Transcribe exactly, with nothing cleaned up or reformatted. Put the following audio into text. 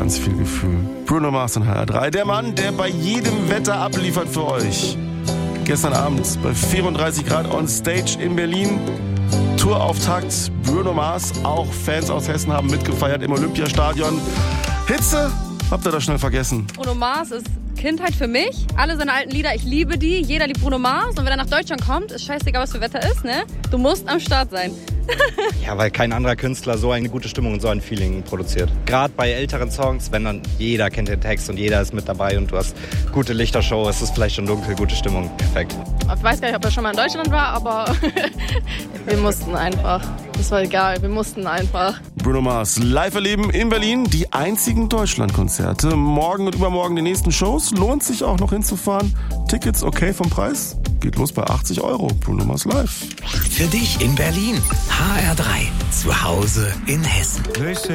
ganz viel Gefühl. Bruno Mars und H R drei, der Mann, der bei jedem Wetter abliefert für euch. Gestern Abend bei vierunddreißig Grad on Stage in Berlin. Tourauftakt Bruno Mars. Auch Fans aus Hessen haben mitgefeiert im Olympiastadion. Hitze habt ihr das schnell vergessen. Bruno Mars ist Kindheit für mich. Alle seine alten Lieder, ich liebe die. Jeder liebt Bruno Mars. Und wenn er nach Deutschland kommt, ist scheißegal, was für Wetter ist, ne? Du musst am Start sein. Ja, weil kein anderer Künstler so eine gute Stimmung und so ein Feeling produziert. Gerade bei älteren Songs, wenn dann jeder kennt den Text und jeder ist mit dabei und du hast gute Lichtershow, es ist vielleicht schon dunkel, gute Stimmung, perfekt. Ich weiß gar nicht, ob er schon mal in Deutschland war, aber wir mussten einfach. Das war egal, wir mussten einfach. Bruno Mars live erleben in Berlin. Die einzigen Deutschlandkonzerte. Morgen und übermorgen die nächsten Shows. Lohnt sich auch noch hinzufahren. Tickets okay vom Preis? Geht los bei achtzig Euro. Bruno Mars live. Für dich in Berlin. H R drei. Zu Hause in Hessen.